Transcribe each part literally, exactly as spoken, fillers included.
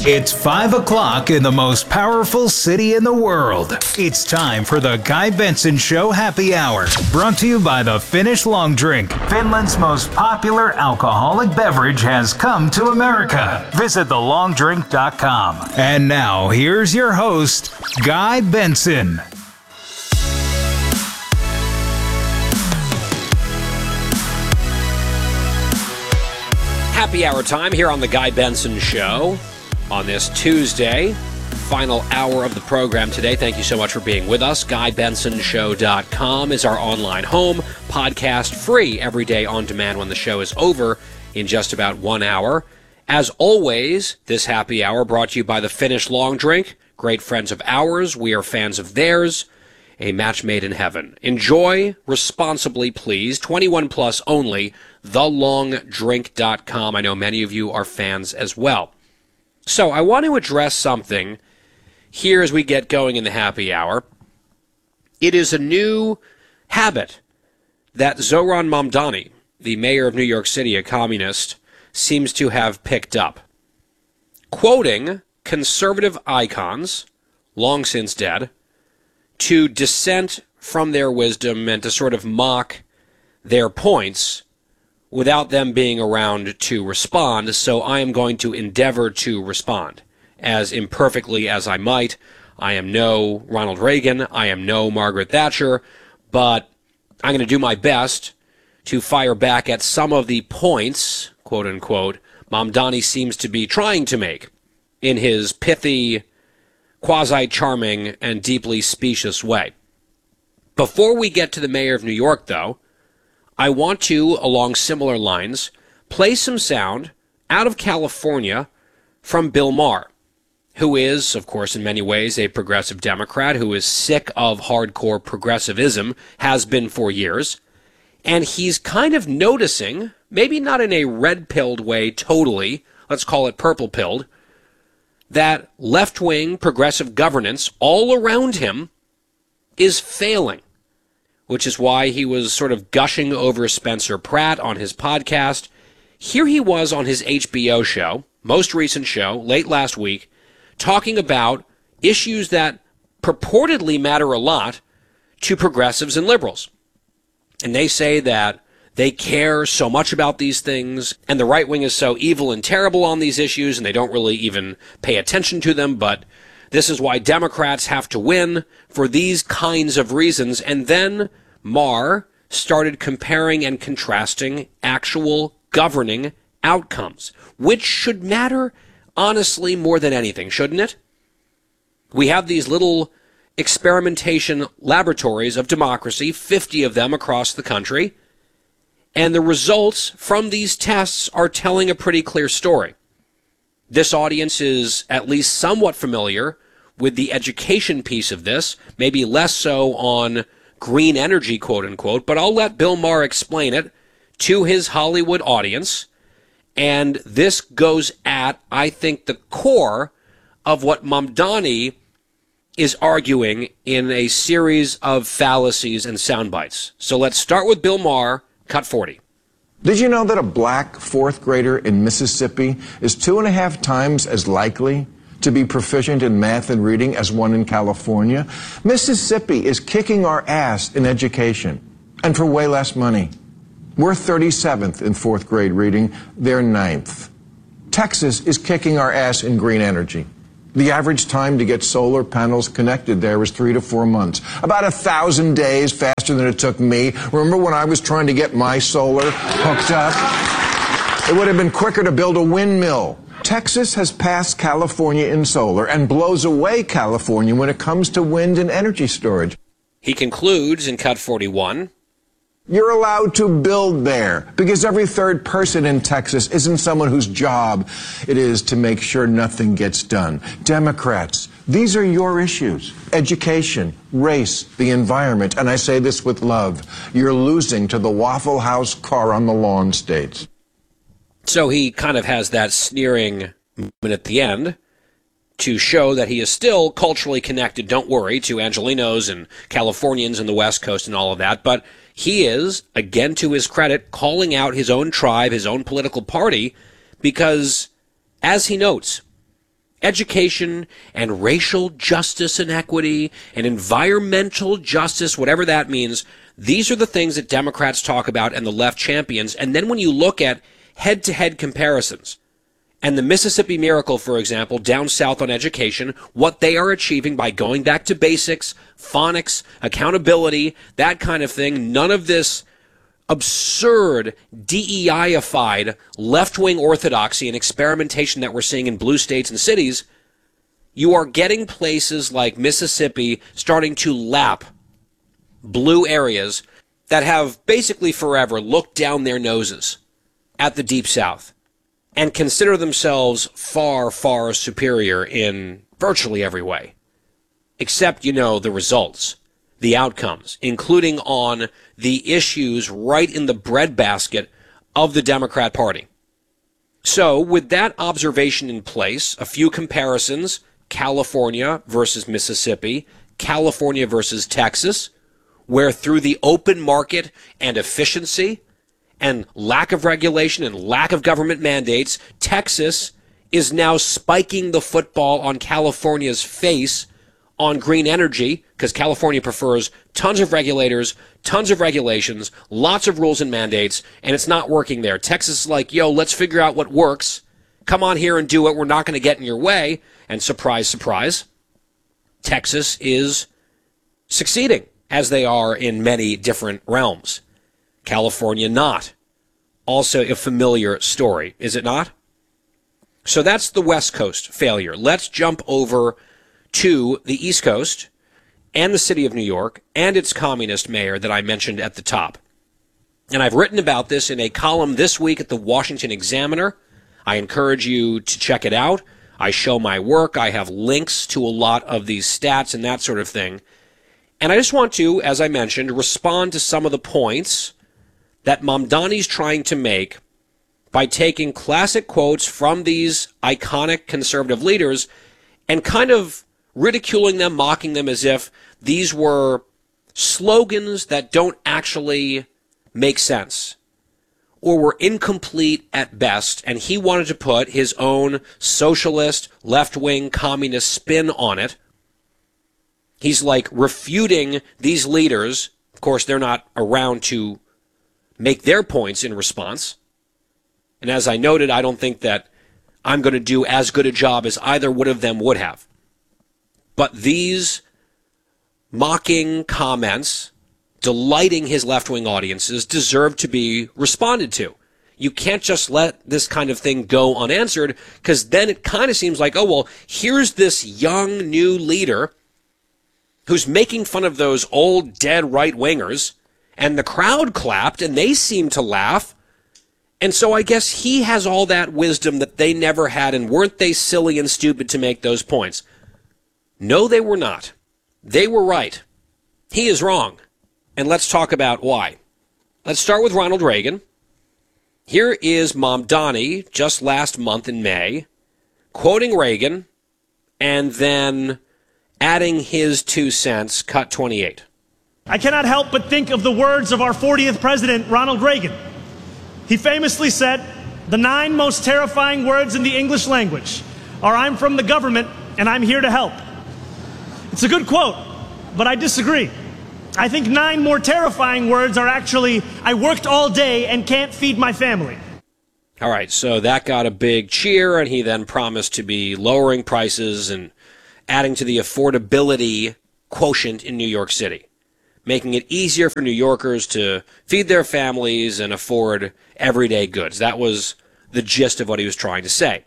It's five o'clock in the most powerful city in the world. It's time for the Guy Benson Show Happy Hour, brought to you by the Finnish Long Drink. Finland's most popular alcoholic beverage has come to America. Visit the long drink dot com. And now, here's your host, Guy Benson. Happy hour time here on the Guy Benson Show on this Tuesday, final hour of the program today. Thank you so much for being with us. guy benson show dot com is our online home, podcast free every day on demand when the show is over in just about one hour. As always, this happy hour brought to you by the Finnish Long Drink, great friends of ours. We are fans of theirs. A match made in heaven. Enjoy responsibly, please. twenty-one plus only. the long drink dot com. I know many of you are fans as well. So I want to address something here as we get going in the happy hour. It is a new habit that Zoran Mamdani, the mayor of New York City, a communist, seems to have picked up. Quoting conservative icons, long since dead, to dissent from their wisdom and to sort of mock their points without them being around to respond. So I am going to endeavor to respond as imperfectly as I might. I am no Ronald Reagan. I am no Margaret Thatcher. But I'm going to do my best to fire back at some of the points, quote unquote, Mamdani seems to be trying to make in his pithy, quasi-charming, and deeply specious way. Before we get to the mayor of New York, though, I want to, along similar lines, play some sound out of California from Bill Maher, who is, of course, in many ways, a progressive Democrat who is sick of hardcore progressivism, has been for years, and he's kind of noticing, maybe not in a red-pilled way totally, let's call it purple-pilled, that left-wing progressive governance all around him is failing, which is why he was sort of gushing over Spencer Pratt on his podcast. Here he was on his H B O show, most recent show, late last week, talking about issues that purportedly matter a lot to progressives and liberals. And they say that they care so much about these things, and the right wing is so evil and terrible on these issues, and they don't really even pay attention to them, but this is why Democrats have to win for these kinds of reasons. And then Maher started comparing and contrasting actual governing outcomes, which should matter, honestly, more than anything, shouldn't it? We have these little experimentation laboratories of democracy, fifty of them across the country, and the results from these tests are telling a pretty clear story. This audience is at least somewhat familiar with the education piece of this, maybe less so on green energy, quote unquote, but I'll let Bill Maher explain it to his Hollywood audience. And this goes at, I think, the core of what Mamdani is arguing in a series of fallacies and sound bites. So let's start with Bill Maher. Cut forty. Did you know that a black fourth grader in Mississippi is two and a half times as likely to be proficient in math and reading as one in California? Mississippi is kicking our ass in education, and for way less money. We're thirty-seventh in fourth grade reading, they're ninth. Texas is kicking our ass in green energy. The average time to get solar panels connected there is three to four months. About a thousand days faster than it took me. Remember when I was trying to get my solar hooked up? It would have been quicker to build a windmill. Texas has passed California in solar and blows away California when it comes to wind and energy storage. He concludes in cut forty-one. You're allowed to build there because every third person in Texas isn't someone whose job it is to make sure nothing gets done. Democrats, these are your issues. Education, race, the environment, and I say this with love. You're losing to the Waffle House car on the lawn states. So he kind of has that sneering moment at the end to show that he is still culturally connected, don't worry, to Angelenos and Californians in the West Coast and all of that, but he is, again to his credit, calling out his own tribe, his own political party, because, as he notes, education and racial justice and equity and environmental justice, whatever that means. These are the things that Democrats talk about and the left champions. And then when you look at head-to-head comparisons, and the Mississippi Miracle, for example, down south on education, what they are achieving by going back to basics, phonics, accountability, that kind of thing, none of this absurd D E I-ified left-wing orthodoxy and experimentation that we're seeing in blue states and cities, you are getting places like Mississippi starting to lap blue areas that have basically forever looked down their noses at the Deep South and consider themselves far, far superior in virtually every way. Except, you know, the results, the outcomes, including on the issues right in the breadbasket of the Democrat Party. So, with that observation in place, a few comparisons, California versus Mississippi, California versus Texas, where through the open market and efficiency and lack of regulation and lack of government mandates, Texas is now spiking the football on California's face on green energy, because California prefers tons of regulators, tons of regulations, lots of rules and mandates, and it's not working there. Texas is like, yo, let's figure out what works. Come on here and do it. We're not going to get in your way. And surprise, surprise, Texas is succeeding, as they are in many different realms. California not. Also a familiar story, is it not? So that's the West Coast failure. Let's jump over to the East Coast and the city of New York and its communist mayor that I mentioned at the top. And I've written about this in a column this week at the Washington Examiner. I encourage you to check it out. I show my work. I have links to a lot of these stats and that sort of thing. And I just want to, as I mentioned, respond to some of the points that Mamdani's trying to make by taking classic quotes from these iconic conservative leaders and kind of ridiculing them, mocking them as if these were slogans that don't actually make sense or were incomplete at best, and he wanted to put his own socialist, left-wing, communist spin on it. He's like refuting these leaders. Of course, they're not around to make their points in response. And as I noted, I don't think that I'm going to do as good a job as either one of them would have. But these mocking comments, delighting his left-wing audiences, deserve to be responded to. You can't just let this kind of thing go unanswered, because then it kind of seems like, oh, well, here's this young new leader who's making fun of those old dead right-wingers, and the crowd clapped, and they seemed to laugh. And so I guess he has all that wisdom that they never had, and weren't they silly and stupid to make those points? No, they were not. They were right. He is wrong. And let's talk about why. Let's start with Ronald Reagan. Here is Mamdani just last month in May, quoting Reagan, and then adding his two cents, cut twenty-eight. I cannot help but think of the words of our fortieth president, Ronald Reagan. He famously said, "The nine most terrifying words in the English language are I'm from the government and I'm here to help." It's a good quote, but I disagree. I think nine more terrifying words are actually, I worked all day and can't feed my family. All right, so that got a big cheer, and he then promised to be lowering prices and adding to the affordability quotient in New York City, making it easier for New Yorkers to feed their families and afford everyday goods. That was the gist of what he was trying to say.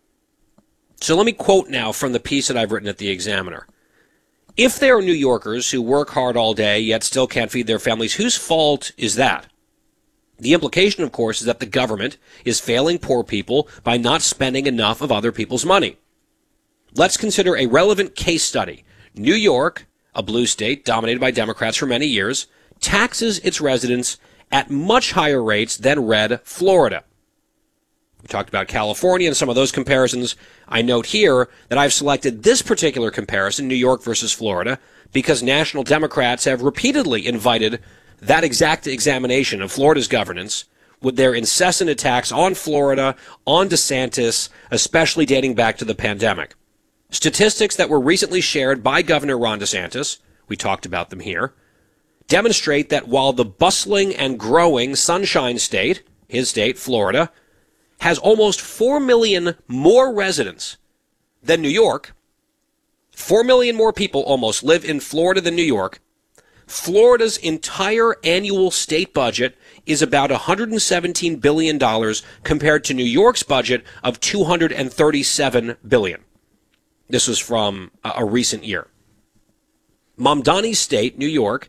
So let me quote now from the piece that I've written at the Examiner. If there are New Yorkers who work hard all day yet still can't feed their families, whose fault is that? The implication, of course, is that the government is failing poor people by not spending enough of other people's money. Let's consider a relevant case study. New York, a blue state dominated by Democrats for many years, taxes its residents at much higher rates than red Florida. We talked about California and some of those comparisons. I note here that I've selected this particular comparison, New York versus Florida, because national Democrats have repeatedly invited that exact examination of Florida's governance with their incessant attacks on Florida, on DeSantis, especially dating back to the pandemic. Statistics that were recently shared by Governor Ron DeSantis, we talked about them here, demonstrate that while the bustling and growing Sunshine State, his state, Florida, has almost four million more residents than New York, four million more people almost live in Florida than New York, Florida's entire annual state budget is about one hundred seventeen billion dollars compared to New York's budget of two hundred thirty-seven billion dollars. This was from a recent year. Mamdani State, New York,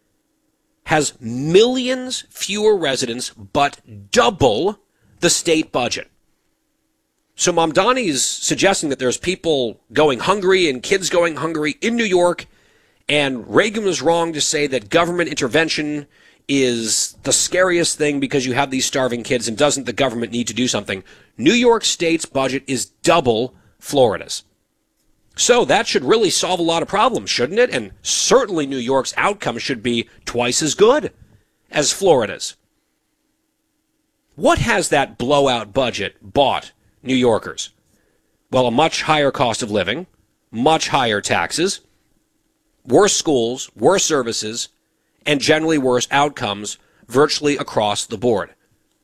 has millions fewer residents, but double the state budget. So Mamdani's suggesting that there's people going hungry and kids going hungry in New York, and Reagan was wrong to say that government intervention is the scariest thing because you have these starving kids and doesn't the government need to do something. New York State's budget is double Florida's. So that should really solve a lot of problems, shouldn't it? And certainly New York's outcome should be twice as good as Florida's. What has that blowout budget bought New Yorkers? Well, a much higher cost of living, much higher taxes, worse schools, worse services, and generally worse outcomes virtually across the board.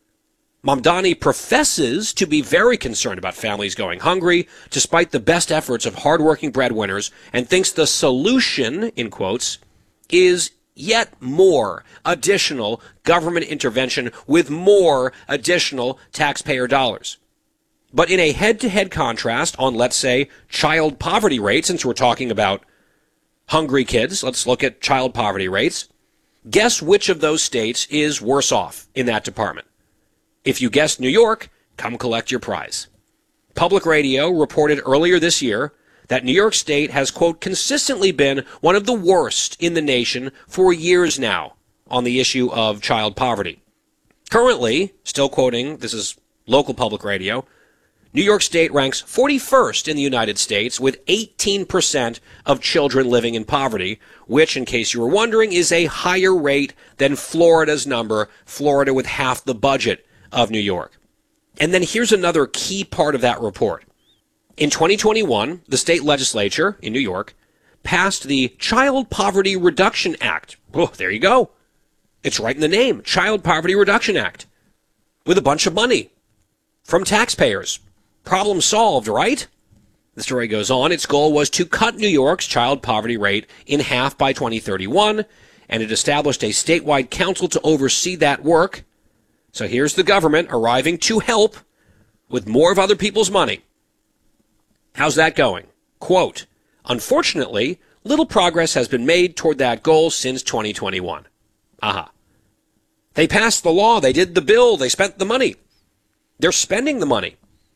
Mamdani professes to be very concerned about families going hungry, despite the best efforts of hardworking breadwinners, and thinks the solution, in quotes, is yet more additional government intervention with more additional taxpayer dollars. But in a head-to-head contrast on, let's say, child poverty rates, since we're talking about hungry kids, let's look at child poverty rates. Guess which of those states is worse off in that department? If you guessed New York, come collect your prize. Public Radio reported earlier this year that New York State has, quote, consistently been one of the worst in the nation for years now on the issue of child poverty. Currently, still quoting, this is local public radio, New York State ranks forty-first in the United States with eighteen percent of children living in poverty, which, in case you were wondering, is a higher rate than Florida's number, Florida with half the budget of New York. And then here's another key part of that report. In twenty twenty-one, the state legislature in New York passed the Child Poverty Reduction Act. Oh, there you go. It's right in the name, Child Poverty Reduction Act, with a bunch of money from taxpayers. Problem solved, right? The story goes on. Its goal was to cut New York's child poverty rate in half by twenty thirty-one, and it established a statewide council to oversee that work. So here's the government arriving to help with more of other people's money. How's that going? Quote, unfortunately, little progress has been made toward that goal since twenty twenty-one. Aha. They passed the law. They did the bill. They spent the money. They're spending the money.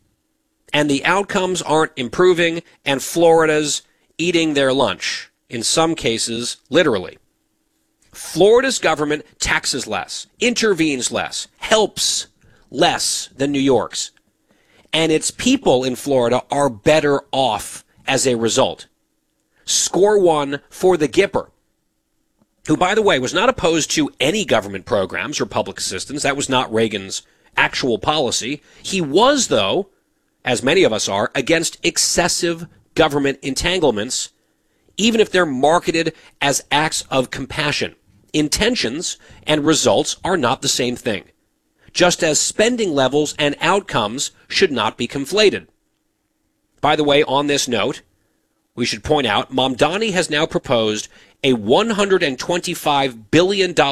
And the outcomes aren't improving, and Florida's eating their lunch. In some cases, literally. Florida's government taxes less, intervenes less, helps less than New York's. And its people in Florida are better off as a result. Score one for the Gipper, who, by the way, was not opposed to any government programs or public assistance. That was not Reagan's actual policy. He was, though, as many of us are, against excessive government entanglements, even if they're marketed as acts of compassion. Intentions and results are not the same thing, just as spending levels and outcomes should not be conflated. By the way, on this note, we should point out Mamdani has now proposed a one hundred twenty-five billion dollars